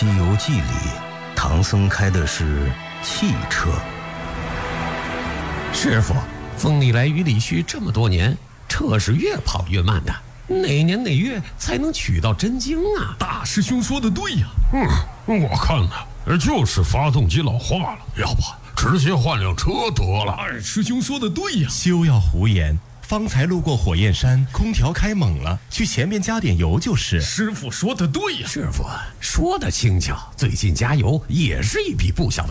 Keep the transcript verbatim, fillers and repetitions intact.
西游记》里，唐僧开的是汽车。 师傅，风里来雨里去这么多年，车是越跑越慢的，哪年哪月才能取到真经啊？ 大师兄说的对呀。 嗯，我看呢，就是发动机老化了，要不直接换辆车得了。 二师兄说的对呀。 休要胡言，方才路过火焰山，空调开猛了，去前面加点油就是。 师傅说的对呀。 师傅说的轻巧，最近加油也是一笔不小的